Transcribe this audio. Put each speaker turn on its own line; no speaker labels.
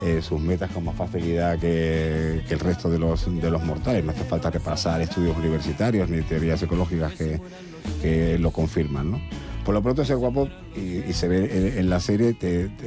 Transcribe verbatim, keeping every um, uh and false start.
eh, sus metas con más facilidad que, que el resto de los, de los mortales. No hace falta repasar estudios universitarios ni teorías ecológicas que, que lo confirman, ¿no? Por lo pronto, ser guapo, y, y se ve en, en la serie, te, te